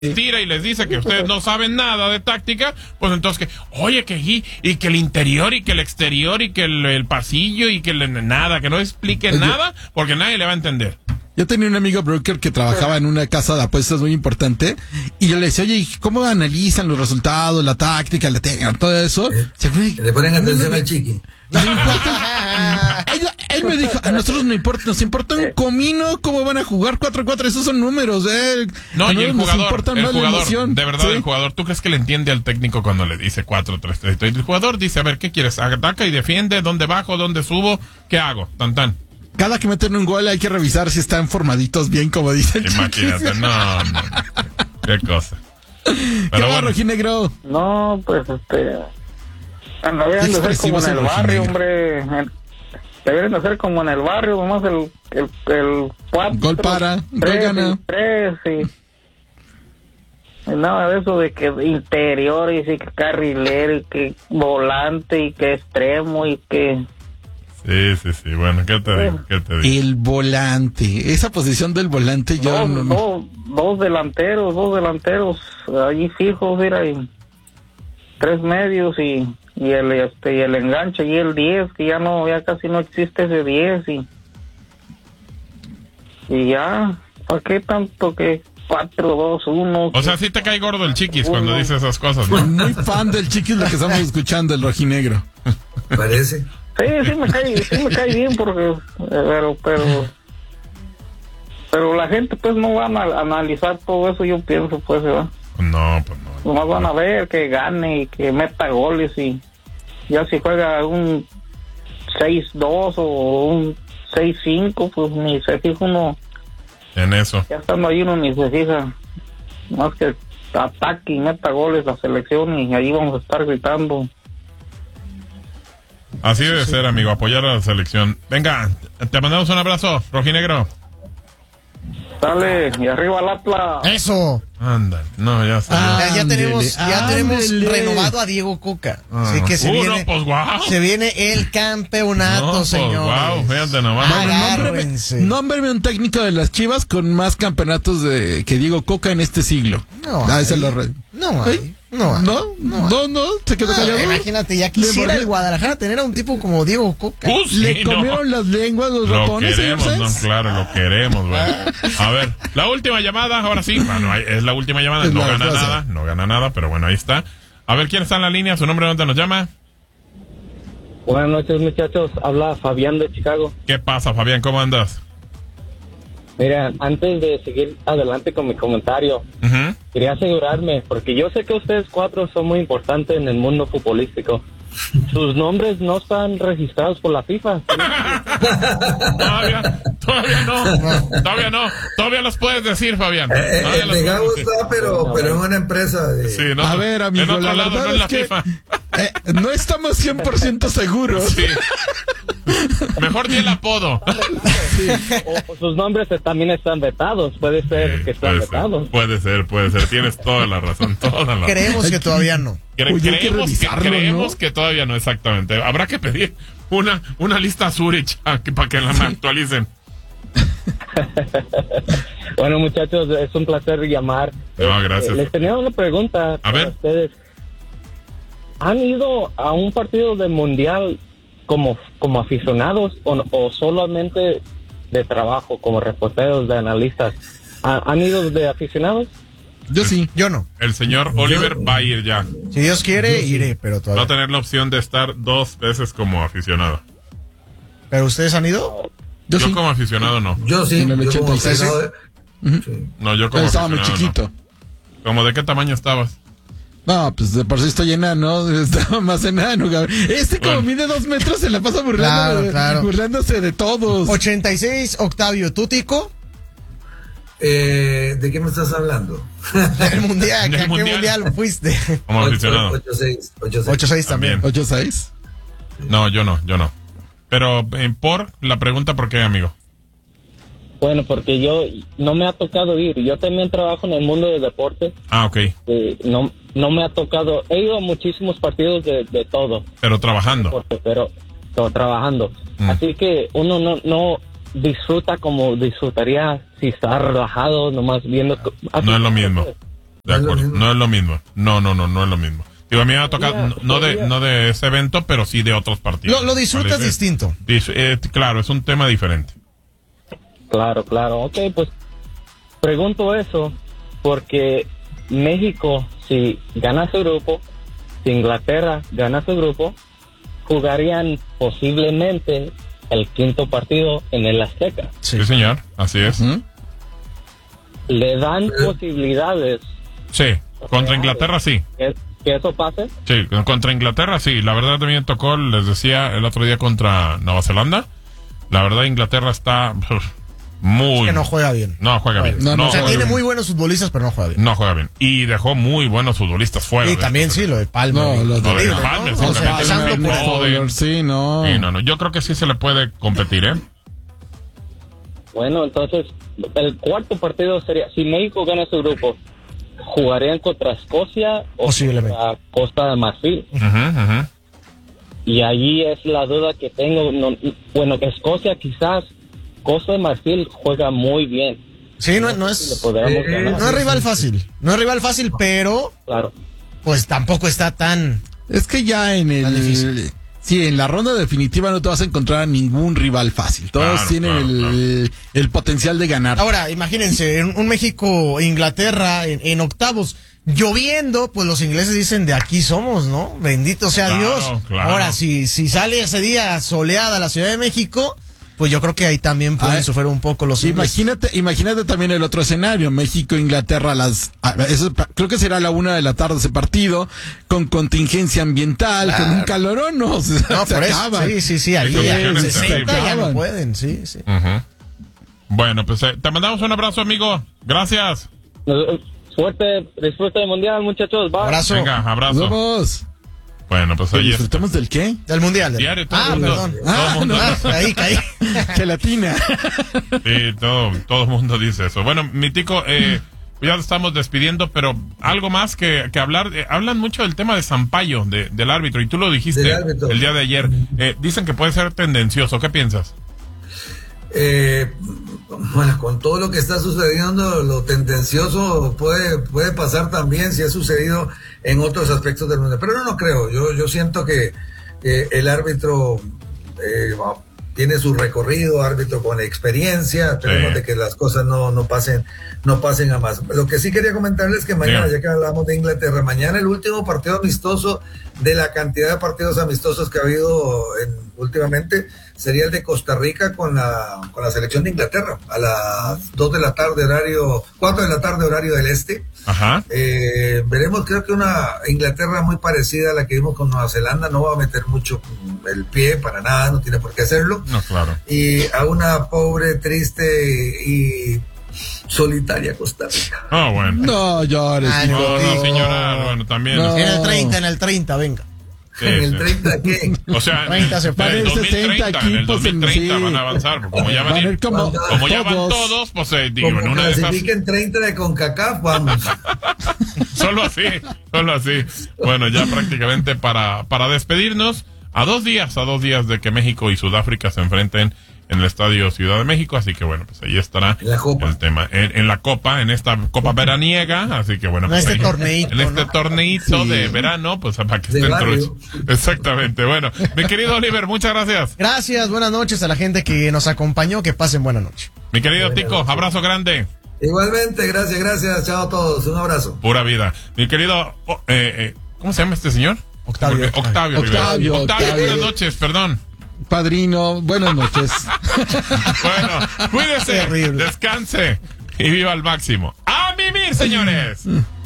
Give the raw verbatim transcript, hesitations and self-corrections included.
tira y les dice que ustedes no saben nada de táctica, pues entonces que, oye, que y, y que el interior y que el exterior y que el, el pasillo y que el, nada, que no expliquen nada, porque nadie le va a entender. Yo tenía un amigo broker que trabajaba en una casa de apuestas muy importante y yo le decía, oye, ¿cómo analizan los resultados, la táctica, la técnica, todo eso? Eh, Se fue, le ponen atención al chiqui. No importa. él, él me dijo, a nosotros no importa, nos importa un comino cómo van a jugar cuatro cuatro, esos son números, eh. No, y el jugador, el jugador, de verdad, ¿sí? El jugador, ¿tú crees que le entiende al técnico cuando le dice cuatro tres tres? El jugador dice, a ver, ¿qué quieres? Ataca y defiende, ¿dónde bajo, dónde subo? ¿Qué hago? Tan tan. Cada que meten un gol hay que revisar si están formaditos bien, como dicen. Imagínate, no, no, qué cosa. Pero ¿qué va, bueno. Rojinegro? No, pues este... Deberían de ser como en el barrio, hombre. Deberían de ser como en el barrio, nomás el, el, el cuatro. Gol para, tres, gol gana. Tres, y... Nada de eso de que interiores y que carrilero y que volante y que extremo y que... Sí, sí, sí, bueno, ¿qué te digo? ¿Qué te digo? El volante, esa posición del volante yo dos, no... Dos, dos delanteros, dos delanteros, allí fijos, mira, y tres medios y, y el este y el enganche y el diez, que ya no, ya casi no existe ese diez y... Y ya, ¿por qué tanto que cuatro, dos, uno? O sea, sí te cae gordo el Chiquis uno. Cuando dice esas cosas, ¿no? Muy fan del Chiquis lo que estamos escuchando, el rojinegro. Parece. Sí, sí me cae, sí me cae bien porque, pero, pero, pero la gente pues no van a analizar todo eso, yo pienso, pues, ¿verdad? No, pues no. Nomás van a ver que gane y que meta goles y ya si juega un seis dos o un seis cinco, pues ni se fija uno. En eso. Ya estando ahí uno ni se fija. Más que ataque y meta goles la selección y ahí vamos a estar gritando. Así debe ser, amigo, apoyar a la selección. Venga, te mandamos un abrazo, rojinegro. Dale, y arriba el Atlas. Eso. Anda, no, ya sé. Ah, ya, ya tenemos, ya tenemos renovado a Diego Coca. Ah. Así que se uh, viene, no, pues, wow. se viene el campeonato, no, pues, señor. Wow, fíjate nomás. Agárrense. Nómbreme un técnico de las Chivas con más campeonatos de que Diego Coca en este siglo. No, ah, hay, ese lo re... no hay. ¿Eh? No, hay. no, no, no, no, se quedó callado. No, imagínate, ya quisiera el Guadalajara tener a un tipo como Diego Coca. Uh, sí, Le comieron no. las lenguas los lo ratones, queremos, señor no, Sainz. claro, lo queremos, güey. A ver, la última llamada, ahora sí, bueno, es la última llamada, Es no la gana frase. nada, no gana nada, pero bueno, ahí está. A ver, ¿quién está en la línea? ¿Su nombre dónde nos llama? Buenas noches, muchachos. Habla Fabián de Chicago. ¿Qué pasa, Fabián? ¿Cómo andas? Mira, antes de seguir adelante con mi comentario, Uh-huh. quería asegurarme, porque yo sé que ustedes cuatro son muy importantes en el mundo futbolístico. Sus nombres no están registrados por la FIFA. Todavía, todavía no, todavía no, todavía los puedes decir, Fabián. Eh, Todavía el los de Gabo puedes decir. está, pero, pero en una empresa de... Sí, no, A ver, amigo, en otro la lado verdad no es es la que FIFA. eh, no estamos cien por ciento seguros. Sí. Mejor di el apodo. Sí. O, o sus nombres también están vetados. Puede ser Sí, que están puede vetados. ser, puede ser, puede ser. Tienes toda la razón, toda la razón. Creemos que todavía no. Cre- Oye, hay que creemos que, revisarlo, creemos ¿no? que todavía no, exactamente. Habrá que pedir una, una lista Zurich ah, que, para que la actualicen. Bueno, muchachos, es un placer llamar. No, gracias. Eh, les tenía una pregunta A para ver. ustedes. ¿Han ido a un partido de mundial como, como aficionados o, o solamente de trabajo, como reporteros, de analistas? ¿Ha- ¿Han ido de aficionados? Yo sí. Yo no. El señor Oliver va a ir ya. Si Dios quiere, iré, pero Va a todavía. tener la opción de estar dos veces como aficionado. ¿Pero ustedes han ido? Yo, Yo sí. como aficionado no. Yo sí. En el yo como ochenta y seis. aficionado, Ujú. sí. No, yo como Pero estaba muy aficionado chiquito. no. ¿Cómo de qué tamaño estabas? No, pues de por sí estoy enano, estaba más enano, cabrón. Este como Bueno. mide dos metros se la pasa burlando, Claro, claro. burlándose de todos. ochenta y seis, Octavio, ¿tú, Tico? Eh, ¿De qué me estás hablando? Del mundial, Del ¿a qué mundial. mundial fuiste? Como aficionado. ocho seis. ocho seis también. ¿ocho seis? No, yo no, yo no. Pero eh, por la pregunta, ¿por qué, amigo? Bueno, porque yo no me ha tocado ir. Yo también trabajo en el mundo del deporte. Ah, ok. Eh, no, no me ha tocado. He ido a muchísimos partidos de, de todo. Pero trabajando. Deporte, pero, pero trabajando. Mm. Así que uno no, no disfruta como disfrutaría si está relajado, nomás viendo. No es lo mismo. De acuerdo, no es lo mismo. No, no, no, no es lo mismo. Digo, a mí me ha tocado, no, no de no de ese evento, pero sí de otros partidos. Lo, lo disfrutas ¿vale? distinto. Dis, eh, claro, es un tema diferente. Claro, claro. Ok, pues pregunto eso porque México, si gana su grupo, si Inglaterra gana su grupo, jugarían posiblemente el quinto partido en el Azteca. Sí, sí señor, así es. ¿Mm? Le dan posibilidades. Sí, contra Inglaterra sí. Que, que eso pase. Sí, contra Inglaterra sí. La verdad también tocó, les decía el otro día contra Nueva Zelanda. La verdad Inglaterra está muy... Es que no juega bien. No juega bien. No, no, no o sea, juega tiene bien. muy buenos futbolistas, pero no juega bien. No juega bien. Y dejó muy buenos futbolistas fuera. Y de también esto. sí, lo de Palma. No, lo de Terrible, Palmer, ¿no? O sea, exactamente. pasando Palmer, por- Foden. Sí, no. Sí, no, no. Yo creo que sí se le puede competir, ¿eh? Bueno, entonces el cuarto partido sería, si México gana su grupo, ¿jugarían contra Escocia o Posiblemente. contra Costa de Marfil? Ujú, ujú. Y allí es la duda que tengo. No, bueno, Escocia quizás, Costa de Marfil juega muy bien. Sí, no, no Le es... podríamos Eh, ganar. No es rival fácil. No es rival fácil, pero Claro. pues tampoco está tan... Es que ya en Tan el... difícil. Sí, en la ronda definitiva no te vas a encontrar a ningún rival fácil. Todos Claro, tienen claro, el, el potencial de ganar. Ahora, imagínense, un un México-Inglaterra en, en octavos, lloviendo, pues los ingleses dicen, de aquí somos, ¿no? Bendito sea Claro, Dios. claro. Ahora, si, si sale ese día soleada la Ciudad de México, pues yo creo que ahí también pueden Ah, sufrir un poco los ingleses. Imagínate, imagínate también el otro escenario, México, Inglaterra, a las, a- eso, pa- creo que será a la una de la tarde ese partido, con contingencia ambiental, Claro. con un calorón, no, se, No, se por eso, acaba. sí, sí, sí, ahí Sí, ya, sí, sí, sesenta sí, ya no acaban. pueden, sí, sí. Ujú. Bueno, pues eh, te mandamos un abrazo, amigo. Gracias. Suerte, disfrute del mundial, muchachos. Bye. Abrazo. Venga, abrazo. Vamos. Bueno, pues ahí está. ¿Disfrutamos del qué? Del mundial. del- Diario, todo ah, el mundo. perdón. Todo el mundo. Ah, caí, caí. Gelatina. Sí, todo, todo el mundo dice eso. Bueno, mi tico, eh, ya estamos despidiendo, pero algo más que, que hablar. Eh, hablan mucho del tema de Sampaio, de, del árbitro, y tú lo dijiste Del árbitro. el día de ayer. Eh, dicen que puede ser tendencioso. ¿Qué piensas? Eh, bueno, con todo lo que está sucediendo, lo tendencioso puede, puede pasar también si ha sucedido en otros aspectos del mundo. Pero no, no creo. Yo, yo siento que eh, el árbitro eh, tiene su recorrido, árbitro con experiencia. Tenemos Sí. de que las cosas no, no pasen, no pasen a más. Lo que sí quería comentarles es que mañana, Diga. ya que hablamos de Inglaterra, mañana el último partido amistoso de la cantidad de partidos amistosos que ha habido en, últimamente sería el de Costa Rica con la con la selección de Inglaterra a las dos de la tarde horario, cuatro de la tarde horario del este. Ajá. Eh, veremos, creo que una Inglaterra muy parecida a la que vimos con Nueva Zelanda, no va a meter mucho el pie para nada, no tiene por qué hacerlo. No, claro. Y a una pobre, triste y solitaria Costa Rica. Ah, bueno. No llores. Ah, hijo. No, no, no. señora, bueno, también. No. En el treinta, en el treinta, venga. Sí, en el sí. treinta, ¿qué? O sea, treinta se en fue. el Van a ir dos mil treinta, sesenta en el equipos dos mil en- treinta sí. van a avanzar, como ya van, Van a ir como, como ya van todos. todos, pues eh, digo, en Como una de esas, clasifiquen treinta de CONCACAF, vamos. solo así, solo así. Bueno, ya prácticamente para, para despedirnos, a dos días, a dos días de que México y Sudáfrica se enfrenten en el Estadio Ciudad de México, así que bueno, pues ahí estará En la Copa. el tema, en, en la Copa, en esta Copa veraniega, así que bueno, En pues este ahí- torneito, en este ¿no? torneito Sí. de verano, pues para que De estén barrio. truchos. Exactamente, bueno, mi querido Oliver, muchas gracias. Gracias, buenas noches a la gente que nos acompañó, que pasen buena noche. Mi querido Tico, abrazo grande. Igualmente, gracias, gracias, chao a todos, un abrazo. Pura vida. Mi querido, oh, eh, eh, ¿cómo se llama este señor? Octavio. Porque- Octavio. Rivera. Octavio, Octavio, Octavio. buenas noches, perdón. Padrino, buenas noches. Bueno, cuídese, Terrible. descanse y viva al máximo. ¡A mimir, señores!